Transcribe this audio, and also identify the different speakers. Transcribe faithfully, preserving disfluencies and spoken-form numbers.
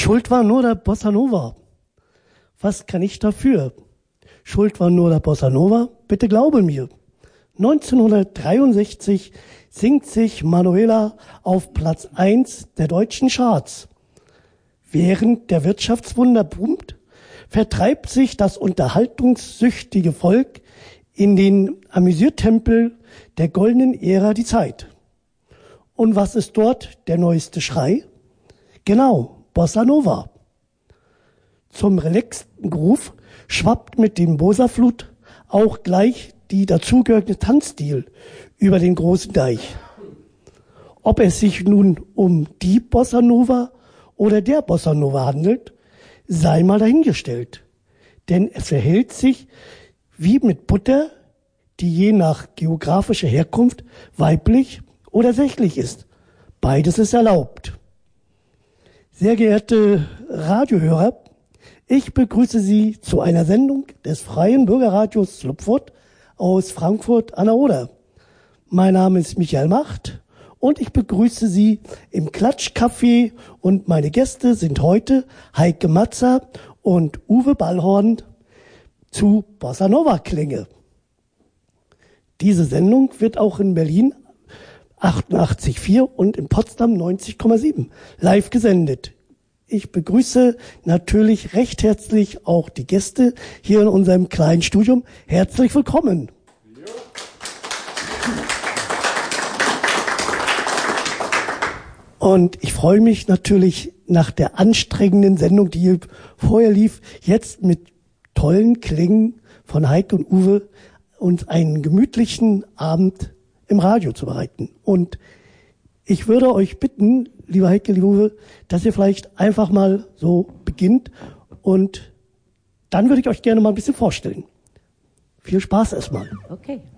Speaker 1: Schuld war nur der Bossa Nova. Was kann ich dafür? Schuld war nur der Bossa Nova? Bitte glaube mir. neunzehnhundertdreiundsechzig singt sich Manuela auf Platz eins der deutschen Charts. Während der Wirtschaftswunder boomt, vertreibt sich das unterhaltungssüchtige Volk in den Amüsiertempel der goldenen Ära die Zeit. Und was ist dort der neueste Schrei? Genau, Bossa Nova. Zum relaxten Groove schwappt mit dem Bossa-Flut auch gleich die dazugehörige Tanzstil über den großen Deich. Ob es sich nun um die Bossa Nova oder der Bossa Nova handelt, sei mal dahingestellt. Denn es verhält sich wie mit Butter, die je nach geografischer Herkunft weiblich oder sächlich ist. Beides ist erlaubt. Sehr geehrte Radiohörer, ich begrüße Sie zu einer Sendung des Freien Bürgerradios Lupfurt aus Frankfurt an der Oder. Mein Name ist Michael Macht und ich begrüße Sie im Klatschcafé und meine Gäste sind heute Heike Matzer und Uwe Ballhorn zu Bossa Nova Klänge. Diese Sendung wird auch in Berlin achtundachtzig Komma vier und in Potsdam neunzig Komma sieben live gesendet. Ich begrüße natürlich recht herzlich auch die Gäste hier in unserem kleinen Studium. Herzlich willkommen. Und ich freue mich natürlich nach der anstrengenden Sendung, die hier vorher lief, jetzt mit tollen Klängen von Heike und Uwe uns einen gemütlichen Abend im Radio zu bereiten. Und ich würde euch bitten, liebe Heike, liebe Uwe, dass ihr vielleicht einfach mal so beginnt und dann würde ich euch gerne mal ein bisschen vorstellen. Viel Spaß erstmal.
Speaker 2: Okay.